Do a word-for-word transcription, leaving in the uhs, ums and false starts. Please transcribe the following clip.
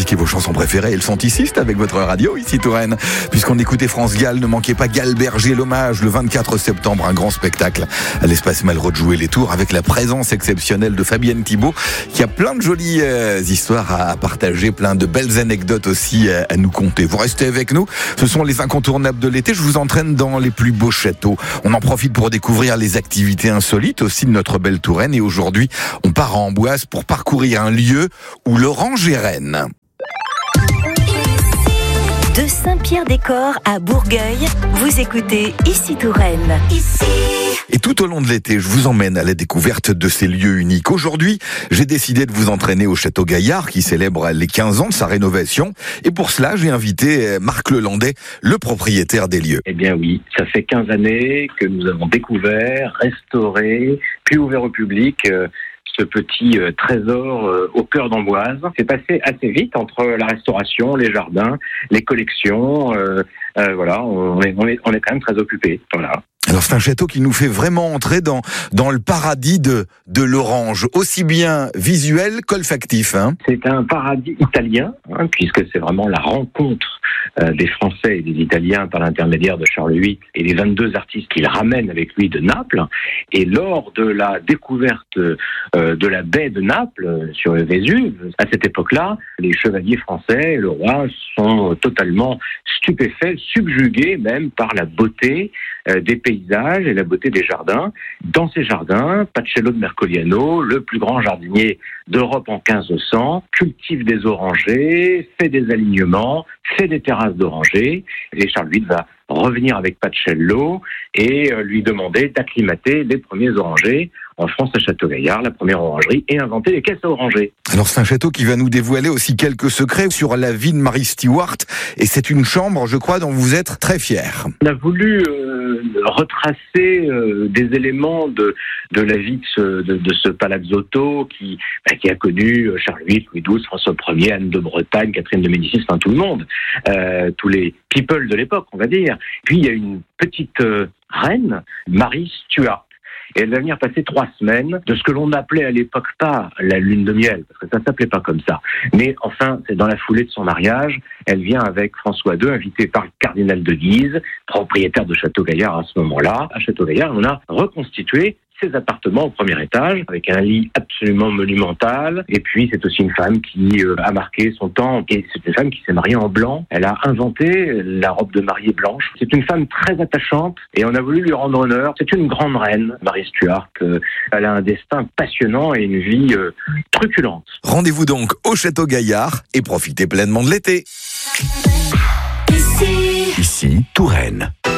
pratiquez vos chansons préférées, elles sont ici, c'est avec votre radio, ici Touraine. Puisqu'on écoutait France Gall, ne manquez pas Galberger l'hommage, le vingt-quatre septembre, un grand spectacle à l'espace Malraux de Jouer-les-Tours, avec la présence exceptionnelle de Fabienne Thibault, qui a plein de jolies euh, histoires à, à partager, plein de belles anecdotes aussi à, à nous conter. Vous restez avec nous, ce sont les incontournables de l'été, je vous entraîne dans les plus beaux châteaux. On en profite pour découvrir les activités insolites aussi de notre belle Touraine, et aujourd'hui, on part à Amboise pour parcourir un lieu où l'orange est reine. De Saint-Pierre-des-Corps à Bourgueil, vous écoutez Ici Touraine. Ici. Et tout au long de l'été, je vous emmène à la découverte de ces lieux uniques. Aujourd'hui, j'ai décidé de vous entraîner au Château Gaillard, qui célèbre les quinze ans de sa rénovation. Et pour cela, j'ai invité Marc Lelandais, le propriétaire des lieux. Eh bien oui, ça fait quinze années que nous avons découvert, restauré, puis ouvert au public euh, ce petit euh, trésor euh, au cœur d'Amboise. C'est passé assez vite entre la restauration, les jardins, les collections. Euh, euh, voilà, on est, on, est, on est quand même très occupés. Voilà. Alors c'est un château qui nous fait vraiment entrer dans dans le paradis de de l'orange, aussi bien visuel qu'olfactif. Hein. C'est un paradis italien, hein, puisque c'est vraiment la rencontre euh, des Français et des Italiens par l'intermédiaire de Charles huit et les vingt-deux artistes qu'il ramène avec lui de Naples. Et lors de la découverte euh, de la baie de Naples sur le Vésuve, à cette époque-là, les chevaliers français et le roi sont totalement stupéfaits, subjugués même par la beauté euh, des pays et la beauté des jardins. Dans ces jardins, Pacello de Mercoliano, le plus grand jardinier d'Europe en quinze cents, cultive des orangers, fait des alignements, fait des terrasses d'orangers. Et Charles huit va revenir avec Pacello et lui demander d'acclimater les premiers orangers en France à Château-Gaillard, la première orangerie, et inventer les caisses à orangers. Alors c'est un château qui va nous dévoiler aussi quelques secrets sur la vie de Marie Stuart, et c'est une chambre, je crois, dont vous êtes très fier. On a voulu euh, retracer euh, des éléments de de la vie de ce, de, de ce Palazzotto qui bah, qui a connu Charles huit, Louis douze, François Ier, Anne de Bretagne, Catherine de Médicis, enfin tout le monde, euh, tous les people de l'époque, on va dire. Puis il y a une petite euh, reine, Marie Stuart. Et elle va venir passer trois semaines de ce que l'on appelait à l'époque pas la lune de miel, parce que ça s'appelait pas comme ça. Mais enfin, c'est dans la foulée de son mariage, elle vient avec François deux, invité par le cardinal de Guise, propriétaire de Château-Gaillard à ce moment-là. À Château-Gaillard, on a reconstitué ses appartements au premier étage, avec un lit absolument monumental. Et puis, c'est aussi une femme qui euh, a marqué son temps. Et c'est une femme qui s'est mariée en blanc. Elle a inventé la robe de mariée blanche. C'est une femme très attachante et on a voulu lui rendre honneur. C'est une grande reine, Marie Stuart. Euh, elle a un destin passionnant et une vie euh, truculente. Rendez-vous donc au Château Gaillard et profitez pleinement de l'été. Ici. Ici, Touraine.